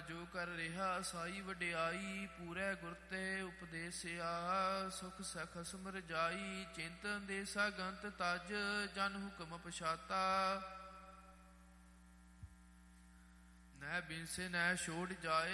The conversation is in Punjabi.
ਜੋ ਕਰ ਰਿਹਾ ਸਾਈ ਵਡਿਆਈ, ਪੂਰੇ ਗੁਰ ਤੇ ਉਪਦੇਸਿਆ, ਸੁਖ ਸਖਸਮ ਰਜਾਈ, ਚਿੰਤਨ ਦੇਸਾ ਗੰਤ ਤਜ, ਜਨ ਹੁਕਮ ਪਛਾਤਾ। ਨਹਿ ਬਿਨਸੇ ਨਹਿ ਛੋੜ ਜਾਏ,